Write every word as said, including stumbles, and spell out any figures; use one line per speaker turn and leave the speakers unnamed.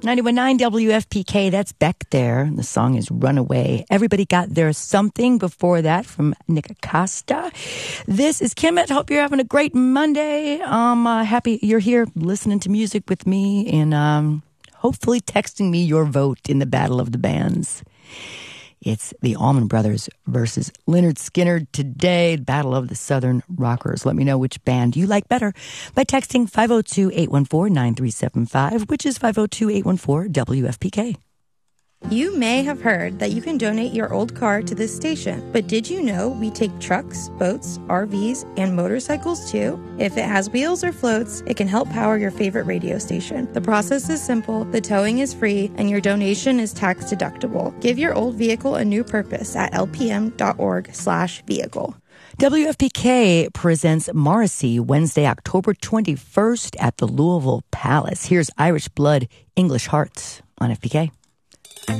ninety-one point nine W F P K, that's Beck there. The song is Runaway. Everybody got their something before that from Nick Acosta. This is Kimmett. Hope you're having a great Monday. Um, uh, happy you're here listening to music with me and um, hopefully texting me your vote in the Battle of the Bands. It's the Allman Brothers versus Lynyrd Skynyrd today, Battle of the Southern Rockers. Let me know which band you like better by texting five oh two, eight one four, nine three seven five, which is five oh two, eight one four, W F P K.
You may have heard that you can donate your old car to this station, but did you know we take trucks, boats, R Vs, and motorcycles too? If it has wheels or floats, it can help power your favorite radio station. The process is simple, the towing is free, and your donation is tax deductible. Give your old vehicle a new purpose at lpm.org slash vehicle.
W F P K presents Morrissey Wednesday, October twenty-first at the Louisville Palace. Here's Irish Blood, English Hearts on F P K.